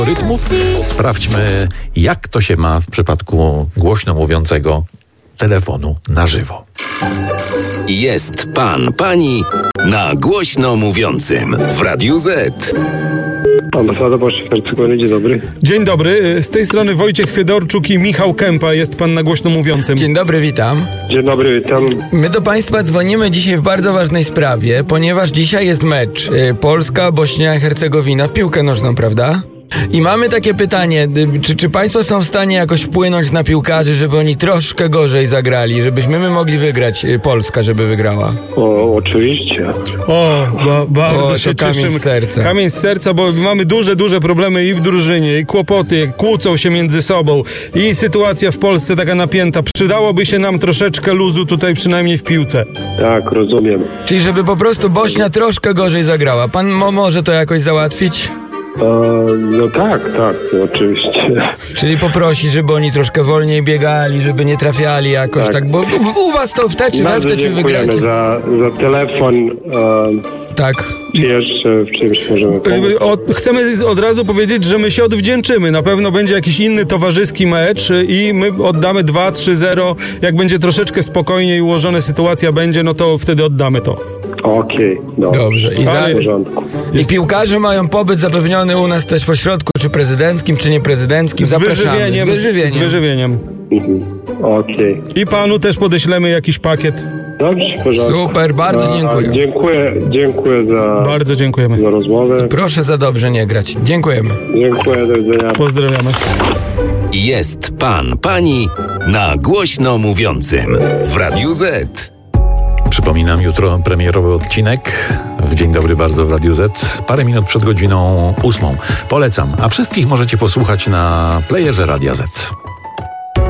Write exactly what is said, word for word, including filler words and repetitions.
Rytmów. Sprawdźmy, jak to się ma w przypadku głośno mówiącego telefonu na żywo. Jest pan, pani na głośno mówiącym w Radiu Z. Ambasada Bosnia-Hercegowiny, dzień dobry. Dzień dobry, z tej strony Wojciech Fiedorczuk i Michał Kępa, jest pan na głośno mówiącym. Dzień dobry, witam. Dzień dobry, witam. My do państwa dzwonimy dzisiaj w bardzo ważnej sprawie, ponieważ dzisiaj jest mecz y, Polska-Bośnia-Hercegowina w piłkę nożną, prawda? I mamy takie pytanie, y, czy, czy państwo są w stanie jakoś wpłynąć na piłkarzy, żeby oni troszkę gorzej zagrali, żebyśmy my mogli wygrać, y, Polska, żeby wygrała? O, oczywiście. O, ba, bardzo O, się to kamień cieszymy. z serca. Kamień z serca, bo mamy duże, duże problemy i w drużynie, i kłopoty, kłócą się między sobą, i sytuacja w Polsce taka napięta. Przydałoby się nam troszeczkę luzu tutaj, przynajmniej w piłce. Tak, rozumiem. Czyli żeby po prostu Bośnia troszkę gorzej zagrała. Pan mo- może to jakoś załatwić? E, no tak, tak, oczywiście. Czyli poprosi, żeby oni troszkę wolniej biegali, żeby nie trafiali jakoś tak, Tak. bo u, u was to w te czy we w Bardzo te czy dziękujemy wygracie. za, za telefon. E, Tak. czy jeszcze w czymś możemy pomóc? Y, Od, chcemy z- od razu powiedzieć, że my się odwdzięczymy. Na pewno będzie jakiś inny towarzyski mecz y, i my oddamy dwa trzy zero. Jak będzie troszeczkę spokojniej ułożona sytuacja będzie, no to wtedy oddamy to. Okej, dobrze. Dobrze. I, za, Ale- W porządku. I piłkarze mają pobyt zapewniony u nas też w ośrodku, czy prezydenckim, czy nieprezydenckim. Z Zapraszamy. wyżywieniem. Z wyżywieniem. Z wyżywieniem. Mhm. Okej. I panu też podeślemy jakiś pakiet. Dobrze, w porządku. Super, bardzo A, dziękuję. Dziękuję, dziękuję za, Bardzo dziękujemy. za rozmowę. Proszę za dobrze nie grać. Dziękujemy. Dziękuję, do widzenia. Pozdrawiamy. Jest pan, pani na głośno mówiącym w Radiu Z. Przypominam, jutro premierowy odcinek w Dzień Dobry Bardzo w Radiu Z. Parę minut przed godziną ósmą. Polecam, a wszystkich możecie posłuchać na playerze Radia Z.